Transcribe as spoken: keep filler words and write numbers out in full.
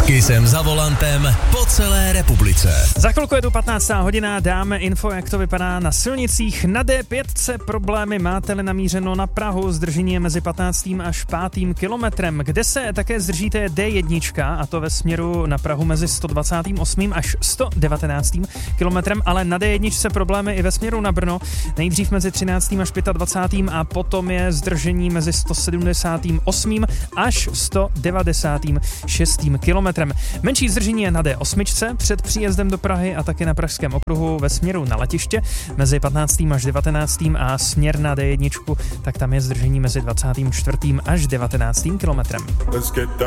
Kisem za volantem po celé republice. Za chvilku je tu patnáctá hodina, dáme info, jak to vypadá na silnicích. Na dé pět problémy máte-li namířeno na Prahu, zdržení je mezi patnáctým až pátým kilometrem. Kde se také zdržíte je dé jedna, a to ve směru na Prahu mezi sto dvacet osm až sto devatenáct kilometrem, ale na dé jedna problémy i ve směru na Brno. Nejdřív mezi třináctým až dvacátým pátým a potom je zdržení mezi sto sedmdesát osm až sto devadesát šest kilometrem. Menší zdržení je na dé osm před příjezdem do Prahy a taky na pražském okruhu ve směru na letiště mezi patnáctým až devatenáctým a směr na dé jedna, tak tam je zdržení mezi dvacátým čtvrtým až devatenáctým kilometrem.